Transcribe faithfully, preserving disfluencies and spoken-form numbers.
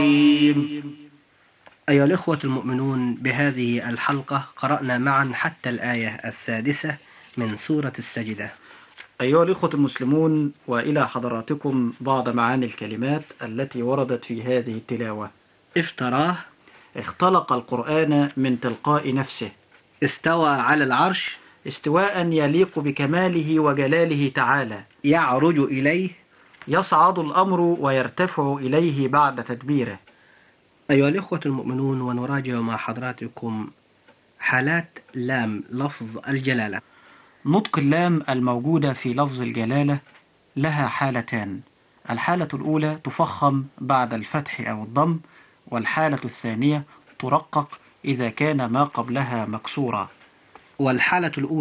أيها الإخوة المؤمنون، بهذه الحلقة قرأنا معا حتى الآية السادسة من سورة السجدة. أيها الإخوة المسلمون، وإلى حضراتكم بعض معاني الكلمات التي وردت في هذه التلاوة. افتراه، اختلق القرآن من تلقاء نفسه. استوى على العرش، استواء يليق بكماله وجلاله تعالى. يعرج إليه، يصعد الأمر ويرتفع إليه بعد تدبيره. أيها الإخوة المؤمنون، ونراجع مع حضراتكم حالات لام لفظ الجلالة. نطق اللام الموجودة في لفظ الجلالة لها حالتان. الحالة الأولى تفخم بعد الفتح أو الضم، والحالة الثانية ترقق إذا كان ما قبلها مكسورا. والحالة الأولى